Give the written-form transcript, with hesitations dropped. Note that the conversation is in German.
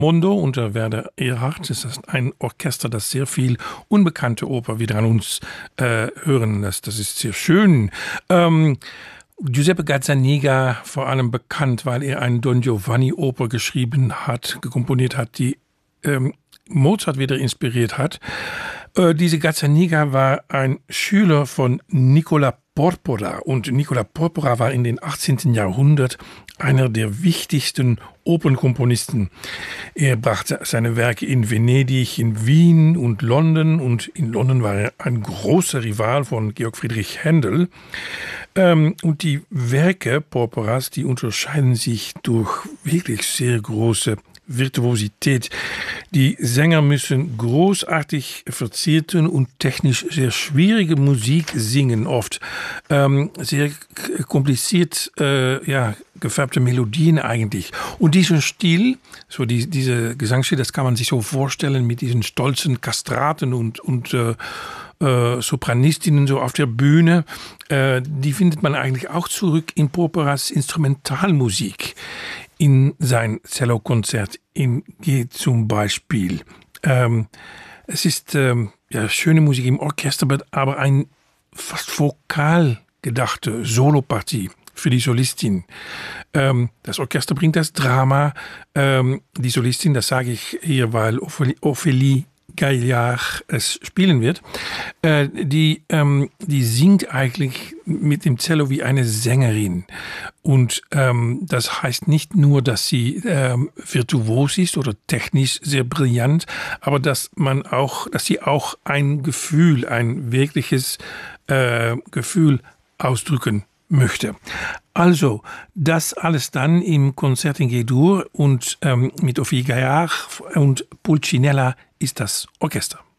Mondo unter Werner Erhard. Das ist ein Orchester, das sehr viel unbekannte Oper wieder an uns hören lässt. Das ist sehr schön. Giuseppe Gazzaniga, vor allem bekannt, weil er eine Don Giovanni-Oper geschrieben hat, gekomponiert hat, die Mozart wieder inspiriert hat. Diese Gazzaniga war ein Schüler von Nicola Porpora und Nicola Porpora war in den 18. Jahrhundert einer der wichtigsten Opernkomponisten. Er brachte seine Werke in Venedig, in Wien und London und in London war er ein großer Rival von Georg Friedrich Händel. Und die Werke Porporas, die unterscheiden sich durch wirklich sehr große Virtuosität. Die Sänger müssen großartig verzierte und technisch sehr schwierige Musik singen, oft sehr kompliziert gefärbte Melodien eigentlich. Und diesen Stil, so diese Gesangsstil, das kann man sich so vorstellen mit diesen stolzen Kastraten und Sopranistinnen so auf der Bühne, die findet man eigentlich auch zurück in Porporas Instrumentalmusik. In sein Cellokonzert in G zum Beispiel. Es ist schöne Musik im Orchester, aber ein fast vokal gedachte Solopartie für die Solistin. Das Orchester bringt das Drama. Die Solistin, das sage ich hier, weil Ophélie Gaillard es spielen wird, die singt eigentlich mit dem Cello wie eine Sängerin. Und das heißt nicht nur, dass sie virtuos ist oder technisch sehr brillant, aber dass sie auch ein wirkliches Gefühl ausdrücken möchte. Also, das alles dann im Konzert in G-Dur und mit Ophélie Gaillard und Pulcinella ist das Orchester.